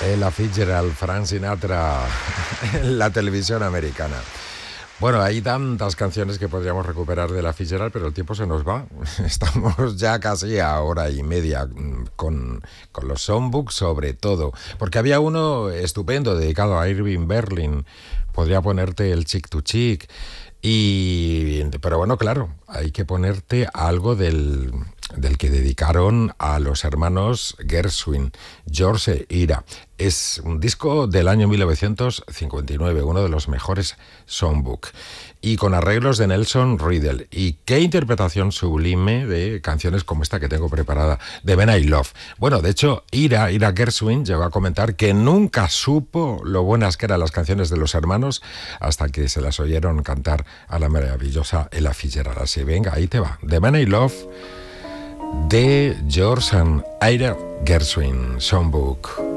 Ella Fitzgerald, Frank Sinatra, en la televisión americana. Bueno, hay tantas canciones que podríamos recuperar de la Fitzgerald, pero el tiempo se nos va. Estamos ya casi a hora y media con los songbooks sobre todo. Porque había uno estupendo dedicado a Irving Berlin. Podría ponerte el Chick to Chick. Pero bueno, claro, hay que ponerte algo del que dedicaron a los hermanos Gershwin, George e Ira. Es un disco del año 1959, uno de los mejores songbook, y con arreglos de Nelson Riddle. Y qué interpretación sublime de canciones como esta que tengo preparada, de When I Love. Bueno, de hecho, Ira Gershwin llegó a comentar que nunca supo lo buenas que eran las canciones de los hermanos hasta que se las oyeron cantar a la maravillosa Ella Fitzgerald. Así, venga, ahí te va. The Man I Love, de George and Ira Gershwin, Songbook.